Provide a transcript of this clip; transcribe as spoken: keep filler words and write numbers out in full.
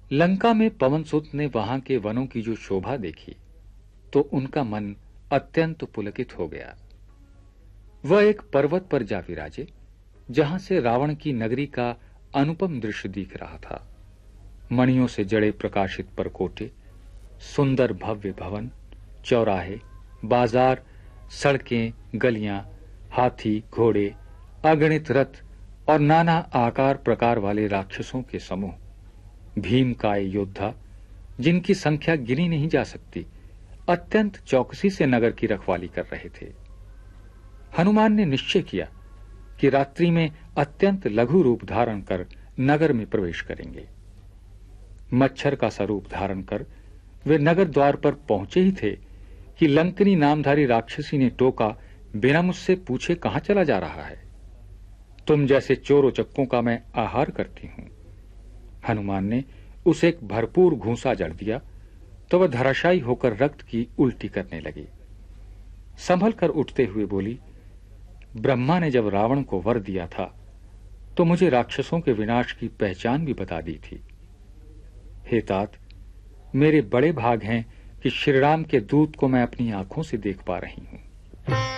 लंका में पवनसुत ने वहां के वनों की जो शोभा देखी तो उनका मन अत्यंत पुलकित हो गया। वह एक पर्वत पर जा विराजे जहां से रावण की नगरी का अनुपम दृश्य दिख रहा था। मणियों से जड़े प्रकाशित परकोटे, सुंदर भव्य भवन, चौराहे, बाजार, सड़कें, गलियां, हाथी, घोड़े, अगणित रथ और नाना आकार प्रकार वाले राक्षसों के समूह, भीमकाय योद्धा जिनकी संख्या गिनी नहीं जा सकती, अत्यंत चौकसी से नगर की रखवाली कर रहे थे। हनुमान ने निश्चय किया कि रात्रि में अत्यंत लघु रूप धारण कर नगर में प्रवेश करेंगे। मच्छर का स्वरूप धारण कर वे नगर द्वार पर पहुंचे ही थे कि लंकनी नामधारी राक्षसी ने टोका, बिना मुझसे पूछे कहां चला जा रहा है? तुम जैसे चोरों चक्कों का मैं आहार करती हूं। हनुमान ने उसे एक भरपूर घूंसा जड़ दिया तो वह धराशायी होकर रक्त की उल्टी करने लगी। संभल कर उठते हुए बोली, ब्रह्मा ने जब रावण को वर दिया था तो मुझे राक्षसों के विनाश की पहचान भी बता दी थी। हे तात, मेरे बड़े भाग हैं कि श्रीराम के दूत को मैं अपनी आंखों से देख पा रही हूं।